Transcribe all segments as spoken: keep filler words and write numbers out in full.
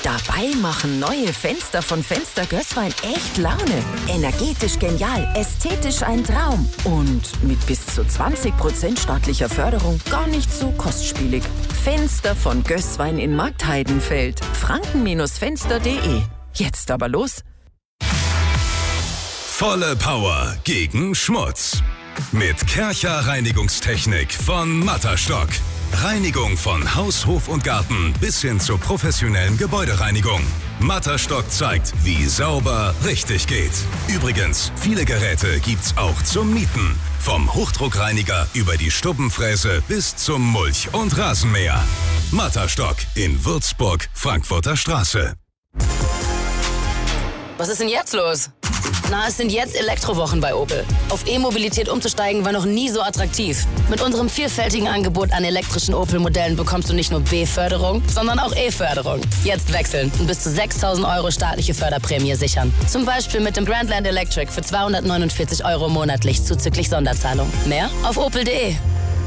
Dabei machen neue Fenster von Fenster Gößwein echt Laune. Energetisch genial, ästhetisch ein Traum. Und mit bis zu zwanzig Prozent staatlicher Förderung gar nicht so kostspielig. Fenster von Gößwein in Marktheidenfeld. franken-fenster punkt de. Jetzt aber los. Volle Power gegen Schmutz. Mit Kärcher Reinigungstechnik von Matterstock. Reinigung von Haus, Hof und Garten bis hin zur professionellen Gebäudereinigung. Matterstock zeigt, wie sauber richtig geht. Übrigens, viele Geräte gibt's auch zum Mieten. Vom Hochdruckreiniger über die Stubbenfräse bis zum Mulch- und Rasenmäher. Matterstock in Würzburg, Frankfurter Straße. Was ist denn jetzt los? Na, es sind jetzt Elektrowochen bei Opel. Auf E-Mobilität umzusteigen war noch nie so attraktiv. Mit unserem vielfältigen Angebot an elektrischen Opel-Modellen bekommst du nicht nur B-Förderung, sondern auch E-Förderung. Jetzt wechseln und bis zu sechstausend Euro staatliche Förderprämie sichern. Zum Beispiel mit dem Grandland Electric für zweihundertneunundvierzig Euro monatlich zuzüglich Sonderzahlung. Mehr auf opel punkt de.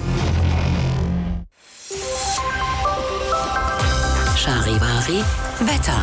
Charivari Wetter.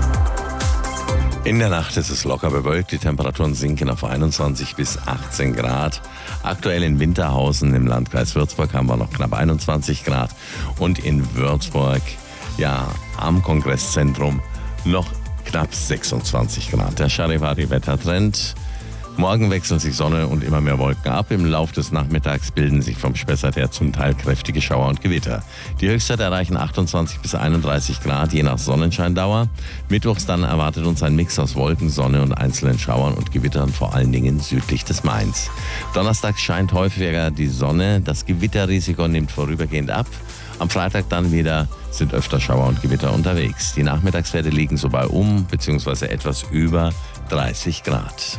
In der Nacht ist es locker bewölkt, die Temperaturen sinken auf einundzwanzig bis achtzehn Grad. Aktuell in Winterhausen im Landkreis Würzburg haben wir noch knapp einundzwanzig Grad und in Würzburg, ja, am Kongresszentrum noch knapp sechsundzwanzig Grad. Der Charivari-Wettertrend. Morgen wechseln sich Sonne und immer mehr Wolken ab. Im Laufe des Nachmittags bilden sich vom Spessart her zum Teil kräftige Schauer und Gewitter. Die Höchstwerte erreichen achtundzwanzig bis einunddreißig Grad, je nach Sonnenscheindauer. Mittwochs dann erwartet uns ein Mix aus Wolken, Sonne und einzelnen Schauern und Gewittern, vor allen Dingen südlich des Mains. Donnerstag scheint häufiger die Sonne, das Gewitterrisiko nimmt vorübergehend ab. Am Freitag dann wieder sind öfter Schauer und Gewitter unterwegs. Die Nachmittagswerte liegen so bei um bzw. etwas über dreißig Grad.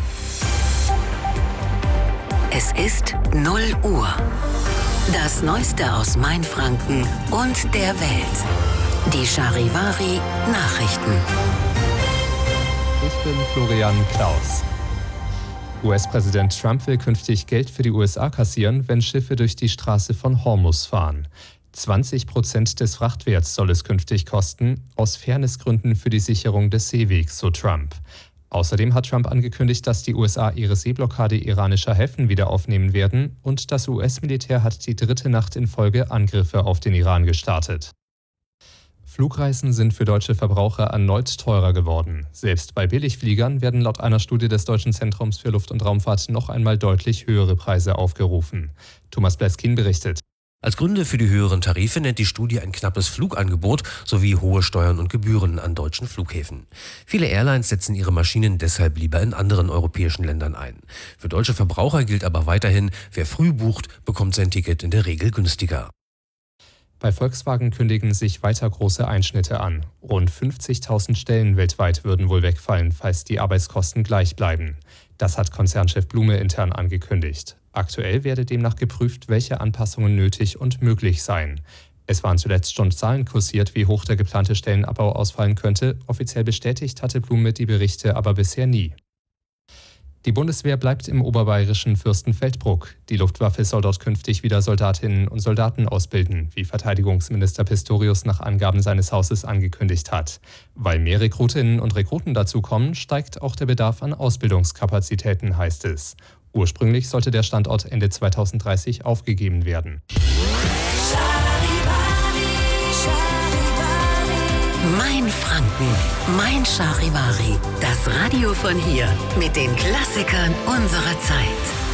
Es ist null Uhr. Das Neueste aus Mainfranken und der Welt. Die Charivari Nachrichten. Ich bin Florian Klaus. U S-Präsident Trump will künftig Geld für die U S A kassieren, wenn Schiffe durch die Straße von Hormuz fahren. zwanzig Prozent des Frachtwerts soll es künftig kosten, aus Fairnessgründen für die Sicherung des Seewegs, so Trump. Außerdem hat Trump angekündigt, dass die U S A ihre Seeblockade iranischer Häfen wieder aufnehmen werden und das U S-Militär hat die dritte Nacht in Folge Angriffe auf den Iran gestartet. Flugreisen sind für deutsche Verbraucher erneut teurer geworden. Selbst bei Billigfliegern werden laut einer Studie des Deutschen Zentrums für Luft- und Raumfahrt noch einmal deutlich höhere Preise aufgerufen. Thomas Bleskin berichtet. Als Gründe für die höheren Tarife nennt die Studie ein knappes Flugangebot sowie hohe Steuern und Gebühren an deutschen Flughäfen. Viele Airlines setzen ihre Maschinen deshalb lieber in anderen europäischen Ländern ein. Für deutsche Verbraucher gilt aber weiterhin, wer früh bucht, bekommt sein Ticket in der Regel günstiger. Bei Volkswagen kündigen sich weiter große Einschnitte an. Rund fünfzigtausend Stellen weltweit würden wohl wegfallen, falls die Arbeitskosten gleich bleiben. Das hat Konzernchef Blume intern angekündigt. Aktuell werde demnach geprüft, welche Anpassungen nötig und möglich seien. Es waren zuletzt schon Zahlen kursiert, wie hoch der geplante Stellenabbau ausfallen könnte. Offiziell bestätigt hatte Blume die Berichte aber bisher nie. Die Bundeswehr bleibt im oberbayerischen Fürstenfeldbruck. Die Luftwaffe soll dort künftig wieder Soldatinnen und Soldaten ausbilden, wie Verteidigungsminister Pistorius nach Angaben seines Hauses angekündigt hat. Weil mehr Rekrutinnen und Rekruten dazukommen, steigt auch der Bedarf an Ausbildungskapazitäten, heißt es. Ursprünglich sollte der Standort Ende zweitausenddreißig aufgegeben werden. Mein Franken, mein Charivari. Das Radio von hier mit den Klassikern unserer Zeit.